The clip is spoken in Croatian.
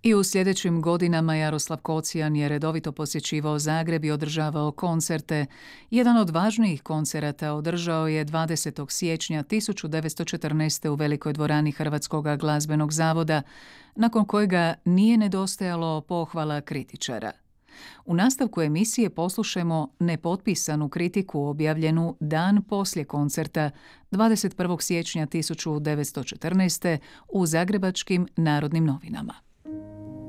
I u sljedećim godinama Jaroslav Kocijan je redovito posjećivao Zagreb i održavao koncerte. Jedan od važnijih koncerata održao je 20. siječnja 1914. u Velikoj dvorani Hrvatskog glazbenog zavoda, nakon kojega nije nedostajalo pohvala kritičara. U nastavku emisije poslušajmo nepotpisanu kritiku objavljenu dan poslije koncerta 21. siječnja 1914. u Zagrebačkim Narodnim novinama.